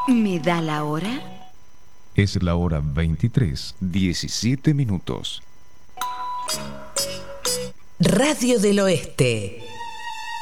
¿Me da la hora? Es la hora 23:17. Radio del Oeste.